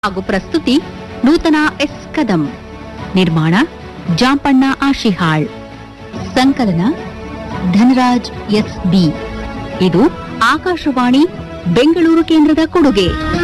ಹಾಗೂ ಪ್ರಸ್ತುತಿ ನೂತನ ಎಸ್ ಕದಂ. ನಿರ್ಮಾಣ ಜಾಂಪಣ್ಣ ಆಶಿಹಾಳ್. ಸಂಕಲನ ಧನರಾಜ್ ಎಸ್ ಬಿ. ಇದು ಆಕಾಶವಾಣಿ ಬೆಂಗಳೂರು ಕೇಂದ್ರದ ಕೊಡುಗೆ.